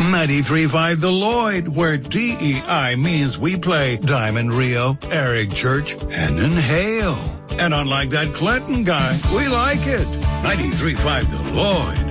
93.5 The Lloyd, where DEI means we play Diamond Rio, Eric Church, and Inhale. And unlike that Clinton guy, we like it. 93.5 The Lloyd.